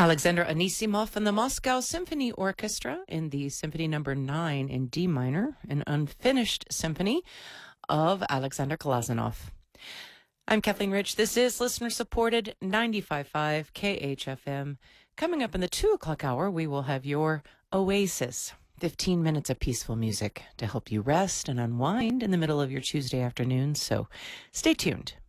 Alexander Anisimov and the Moscow Symphony Orchestra in the Symphony Number 9 in D minor, an unfinished symphony of Alexander Glazunov. I'm Kathleen Rich. This is listener-supported 95.5 KHFM. Coming up in the 2 o'clock hour, we will have your Oasis, 15 minutes of peaceful music to help you rest and unwind in the middle of your Tuesday afternoon. So stay tuned.